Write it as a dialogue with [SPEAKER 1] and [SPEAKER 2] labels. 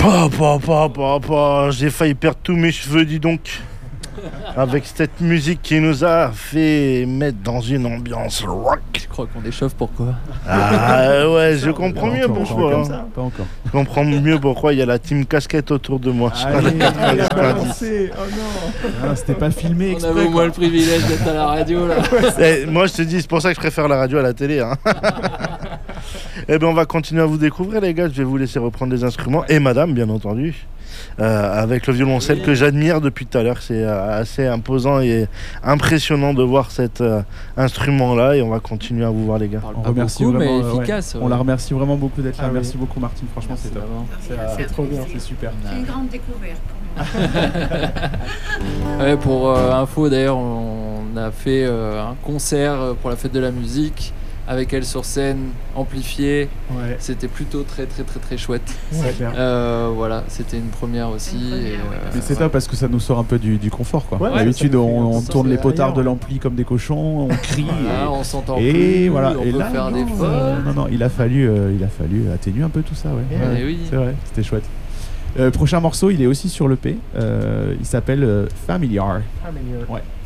[SPEAKER 1] J'ai failli perdre tous mes cheveux, dis donc. Avec cette musique qui nous a fait mettre dans une ambiance rock.
[SPEAKER 2] Je crois qu'on échauffe, pourquoi?
[SPEAKER 1] Ah ouais, je comprends mieux pourquoi.
[SPEAKER 3] Pas encore.
[SPEAKER 1] Je comprends mieux pourquoi il y a la team casquette autour de moi.
[SPEAKER 3] Allez, il a balancé. Oh non. Ah, c'était pas filmé
[SPEAKER 2] On
[SPEAKER 3] exprès.
[SPEAKER 2] avait au moins le privilège d'être à la radio là.
[SPEAKER 1] Moi je te dis, c'est pour ça que je préfère la radio à la télé. Hein. Eh bien on va continuer à vous découvrir les gars. Je vais vous laisser reprendre les instruments. Et madame bien entendu. Avec le violoncelle que j'admire depuis tout à l'heure. C'est assez imposant et impressionnant de voir cet instrument-là. Et on va continuer à vous voir les gars.
[SPEAKER 2] On remercie beaucoup, vraiment, mais efficace.
[SPEAKER 3] Ouais. On la remercie vraiment beaucoup d'être là.
[SPEAKER 2] Ah,
[SPEAKER 3] merci beaucoup Martine, franchement c'est top. C'est trop bien, c'est super.
[SPEAKER 4] C'est une grande découverte pour moi.
[SPEAKER 2] Ouais, pour info d'ailleurs, on a fait un concert pour la fête de la musique. Avec elle sur scène, amplifiée, c'était plutôt très chouette. Voilà, c'était une première aussi.
[SPEAKER 3] Mais c'est top parce que ça nous sort un peu du confort quoi. D'habitude on tourne les potards de l'ampli comme des cochons, on crie,
[SPEAKER 2] on s'entend
[SPEAKER 3] et
[SPEAKER 2] plus,
[SPEAKER 3] voilà.
[SPEAKER 2] on
[SPEAKER 3] et
[SPEAKER 2] peut
[SPEAKER 3] là,
[SPEAKER 2] faire des fois.
[SPEAKER 3] Non, il a fallu atténuer un peu tout ça.
[SPEAKER 2] Oui.
[SPEAKER 3] C'est vrai, c'était chouette. Prochain morceau, il est aussi sur l'EP. Il s'appelle Familiar. Ouais.